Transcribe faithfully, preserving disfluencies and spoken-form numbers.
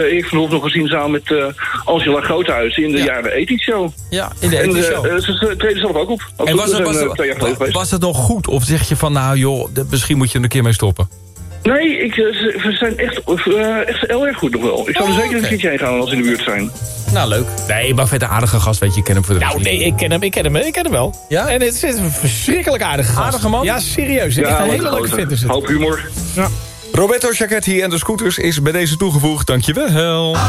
Erik Verhoef nog gezien samen met uh, Angela Groothuis in de ja. jaren ethisch show. Ja, in de ethisch show. En uh, ze treden zelf ook op. Ook en was, het, was, zijn, het, uh, was, was, was het nog goed? Of zeg je van, nou joh, misschien moet je er een keer mee stoppen? Nee, ik, we zijn echt, uh, echt heel erg goed nog wel. Ik zou er oh, zeker okay. een keertje heen gaan als ze in de buurt zijn. Nou, leuk. Nee, maar vet een aardige gast, weet je. Ik ken hem voor de Nou, nee, ik ken hem, ik ken hem, ik ken hem wel. Ja? En het is een verschrikkelijk aardige gast. Aardige man? Ja, serieus. Ja, echt een hele leuke vent is het. Hoop humor. Ja. Roberto Giachetti en de Scooters is bij deze toegevoegd. Dankjewel.